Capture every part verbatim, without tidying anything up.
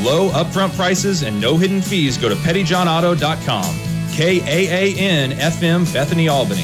low upfront prices and no hidden fees, go to petty john auto dot com. K A A N F M, Bethany, Albany.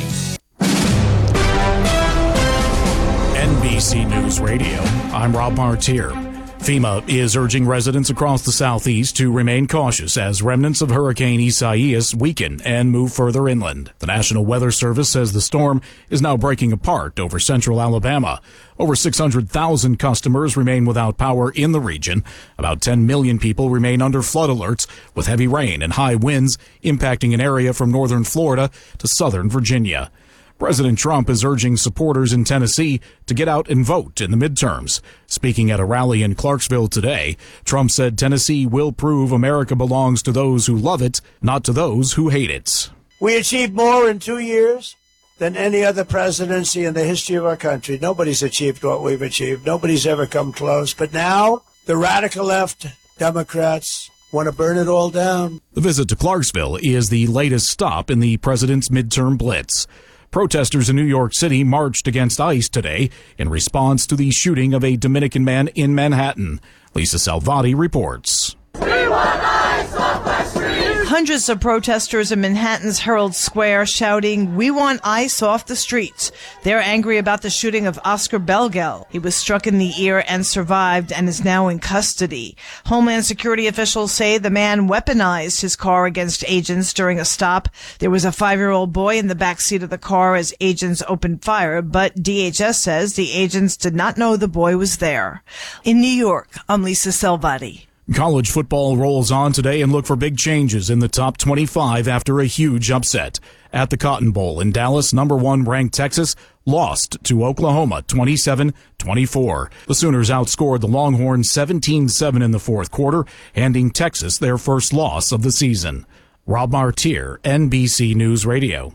N B C News Radio, I'm Rob Martier. FEMA is urging residents across the southeast to remain cautious as remnants of Hurricane Isaias weaken and move further inland. The National Weather Service says the storm is now breaking apart over central Alabama. Over six hundred thousand customers remain without power in the region. About ten million people remain under flood alerts, with heavy rain and high winds impacting an area from northern Florida to southern Virginia. President Trump is urging supporters in Tennessee to get out and vote in the midterms. Speaking at a rally in Clarksville today, Trump said Tennessee will prove America belongs to those who love it, not to those who hate it. We achieved more in two years than any other presidency in the history of our country. Nobody's achieved what we've achieved. Nobody's ever come close. But now, the radical left, Democrats, want to burn it all down. The visit to Clarksville is the latest stop in the president's midterm blitz. Protesters in New York City marched against ICE today in response to the shooting of a Dominican man in Manhattan. Lisa Salvati reports. We want ICE off our streets! Hundreds of protesters in Manhattan's Herald Square shouting, "We want ICE off the streets." They're angry about the shooting of Oscar Belgel. He was struck in the ear and survived and is now in custody. Homeland Security officials say the man weaponized his car against agents during a stop. There was a five-year-old boy in the back seat of the car as agents opened fire, but D H S says the agents did not know the boy was there. In New York, I'm Lisa Salvati. College football rolls on today and look for big changes in the top twenty-five after a huge upset. At the Cotton Bowl in Dallas, number one ranked Texas lost to Oklahoma twenty-seven twenty-four. The Sooners outscored the Longhorns seventeen seven in the fourth quarter, handing Texas their first loss of the season. Rob Martier, N B C News Radio.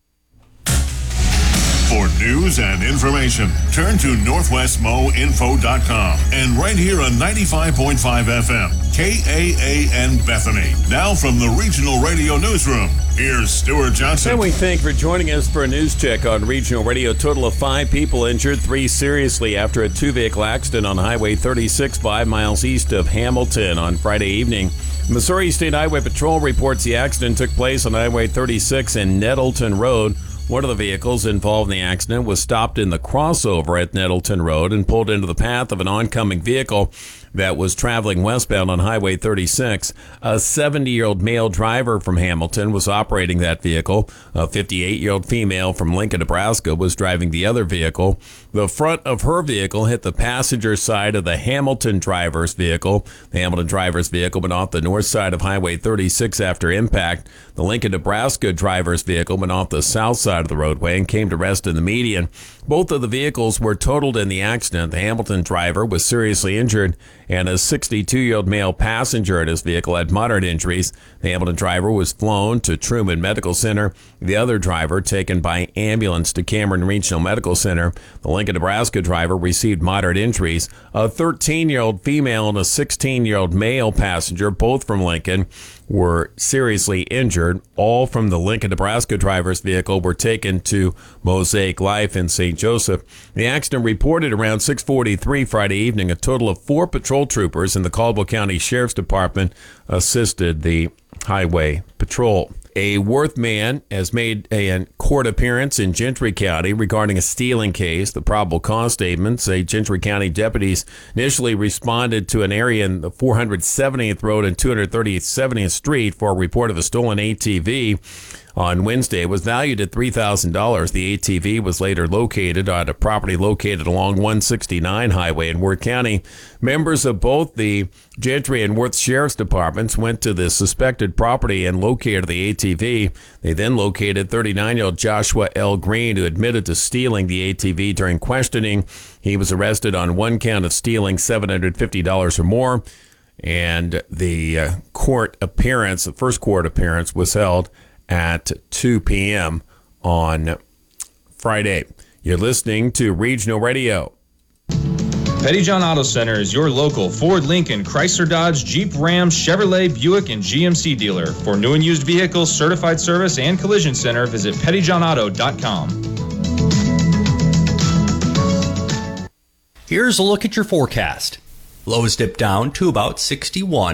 For news and information, turn to northwest mo info dot com and right here on ninety-five point five F M, K A A N Bethany. Now from the Regional Radio Newsroom, here's Stuart Johnson. And we thank you for joining us for a news check on Regional Radio. A total of five people injured, three seriously after a two-vehicle accident on Highway thirty-six, five miles east of Hamilton on Friday evening. Missouri State Highway Patrol reports the accident took place on Highway thirty-six and Nettleton Road. One of the vehicles involved in the accident was stopped in the crossover at Nettleton Road and pulled into the path of an oncoming vehicle that was traveling westbound on Highway thirty-six. A seventy-year-old male driver from Hamilton was operating that vehicle. A fifty-eight-year-old female from Lincoln, Nebraska was driving the other vehicle. The front of her vehicle hit the passenger side of the Hamilton driver's vehicle. The Hamilton driver's vehicle went off the north side of Highway thirty-six after impact. The Lincoln, Nebraska driver's vehicle went off the south side of the roadway and came to rest in the median. Both of the vehicles were totaled in the accident. The Hamilton driver was seriously injured, and a sixty-two-year-old male passenger in his vehicle had moderate injuries. The Hamilton driver was flown to Truman Medical Center. The other driver taken by ambulance to Cameron Regional Medical Center. The Lincoln, Nebraska driver received moderate injuries. A thirteen-year-old female and a sixteen-year-old male passenger, both from Lincoln, were seriously injured. All from the Lincoln, Nebraska driver's vehicle were taken to Mosaic Life in Saint Joseph. The accident reported around six forty-three Friday evening. A total of four patrol troopers in the Caldwell County Sheriff's Department assisted the highway patrol. A Worth man has made a court appearance in Gentry County regarding a stealing case. The probable cause statement say Gentry County deputies initially responded to an area in the four hundred seventieth Road and two hundred thirty-seventieth Street for a report of a stolen A T V. On Wednesday, it was valued at three thousand dollars. The A T V was later located on a property located along one sixty-nine Highway in Worth County. Members of both the Gentry and Worth Sheriff's Departments went to the suspected property and located the A T V. They then located thirty-nine-year-old Joshua L. Green, who admitted to stealing the A T V during questioning. He was arrested on one count of stealing seven hundred fifty dollars or more, and the uh, court appearance, the first court appearance, was held at two p.m. on Friday. You're listening to Regional Radio. Petty John Auto Center is your local Ford, Lincoln, Chrysler, Dodge, Jeep, Ram, Chevrolet, Buick, and G M C dealer. For new and used vehicles, certified service, and collision center, visit petty john auto dot com. Here's a look at your forecast. Lows dip down to about sixty-one.